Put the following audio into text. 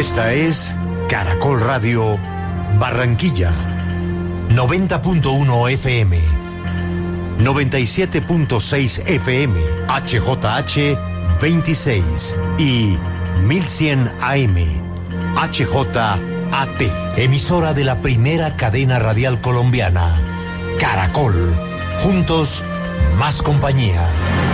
Esta es Caracol Radio Barranquilla, 90.1 FM, 97.6 FM, HJH 26 y 1100 AM, HJAT, emisora de la primera cadena radial colombiana, Caracol, juntos, más compañía.